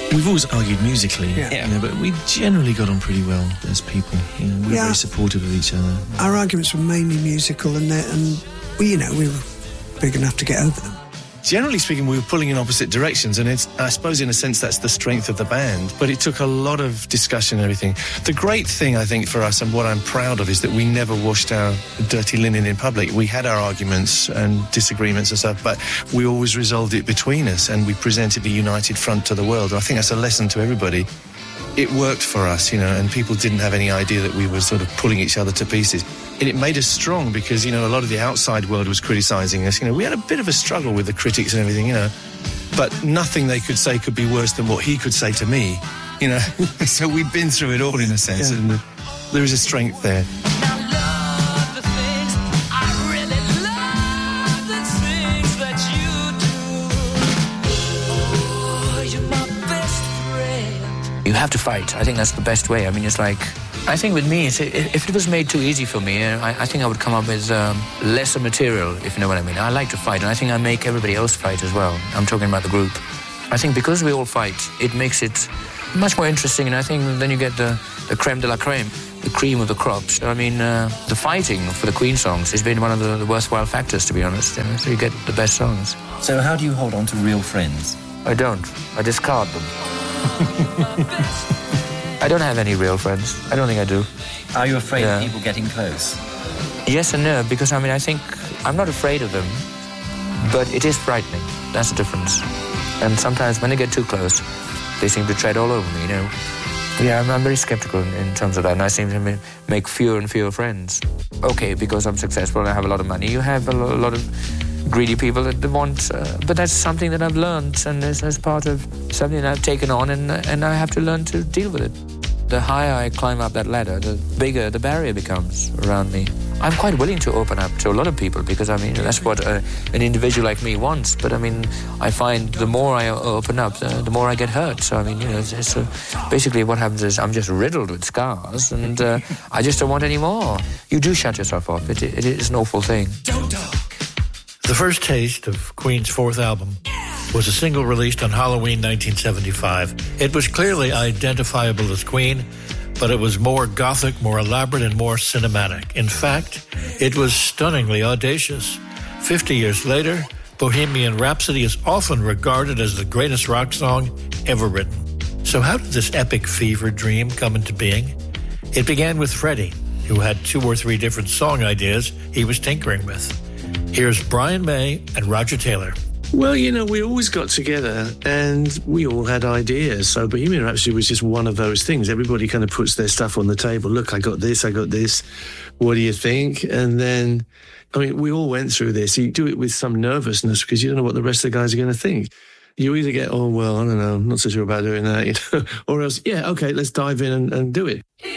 We've always argued musically, Yeah. you know, but we generally got on pretty well as people. You know, we were very supportive of each other. Our arguments were mainly musical, and we were big enough to get over them. Generally speaking, we were pulling in opposite directions, and I suppose in a sense that's the strength of the band, but it took a lot of discussion and everything. The great thing, I think, for us, and what I'm proud of, is that we never washed our dirty linen in public. We had our arguments and disagreements and stuff, but we always resolved it between us, and we presented a united front to the world. I think that's a lesson to everybody. It worked for us, you know, and people didn't have any idea that we were sort of pulling each other to pieces. And it made us strong because, you know, a lot of the outside world was criticising us. You know, we had a bit of a struggle with the critics and everything, you know, but nothing they could say could be worse than what he could say to me, you know. So we'd been through it all in a sense, and there is a strength there. You have to fight. I think that's the best way. I mean, it's like, I think with me, if it was made too easy for me, I think I would come up with lesser material, if you know what I mean. I like to fight, and I think I make everybody else fight as well. I'm talking about the group. I think because we all fight, it makes it much more interesting, and I think then you get the creme de la creme, the cream of the crop. So, I mean, the fighting for the Queen songs has been one of the worthwhile factors, to be honest. You know? So you get the best songs. So how do you hold on to real friends? I don't. I discard them. I don't have any real friends. I don't think I do. Are you afraid of people getting close? Yes and no, because I mean, I think I'm not afraid of them, but it is frightening. That's the difference. And sometimes when they get too close, they seem to tread all over me, you know. Yeah, I'm very skeptical in terms of that, and I seem to make fewer and fewer friends. Okay, because I'm successful and I have a lot of money, you have a lot of greedy people that want, but that's something that I've learned, and as part of something that I've taken on, and I have to learn to deal with it. The higher I climb up that ladder, the bigger the barrier becomes around me. I'm quite willing to open up to a lot of people because, I mean, that's what an individual like me wants. But, I mean, I find the more I open up, the more I get hurt. So, I mean, you know, basically what happens is I'm just riddled with scars, and I just don't want any more. You do shut yourself off. It is an awful thing. Don't talk. The first taste of Queen's fourth album was a single released on Halloween 1975. It was clearly identifiable as Queen, but it was more gothic, more elaborate, and more cinematic. In fact, it was stunningly audacious. 50 years later, Bohemian Rhapsody is often regarded as the greatest rock song ever written. So how did this epic fever dream come into being? It began with Freddie, who had 2 or 3 different song ideas he was tinkering with. Here's Brian May and Roger Taylor. Well, you know, we always got together and we all had ideas. So Bohemian Rhapsody was just one of those things. Everybody kind of puts their stuff on the table. Look, I got this. What do you think? And then, I mean, we all went through this. You do it with some nervousness because you don't know what the rest of the guys are going to think. You either get, oh, well, I don't know, I'm not so sure about doing that, you know, or else, yeah, okay, let's dive in and do it.